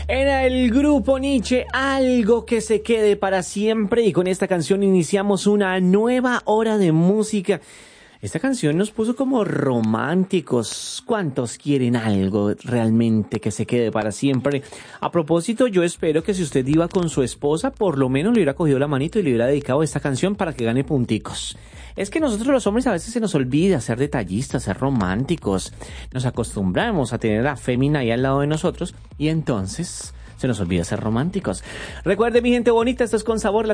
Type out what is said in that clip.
Era el grupo Nietzsche, algo que se quede para siempre, y con esta canción iniciamos una nueva hora de música. Esta canción nos puso como románticos. ¿Cuántos quieren algo realmente que se quede para siempre? A propósito, yo espero que si usted iba con su esposa, por lo menos le hubiera cogido la manito y le hubiera dedicado esta canción para que gane punticos. Es que nosotros los hombres a veces se nos olvida ser detallistas, ser románticos. Nos acostumbramos a tener a la fémina ahí al lado de nosotros y entonces se nos olvida ser románticos. Recuerde, mi gente bonita, esto es Con Sabor, la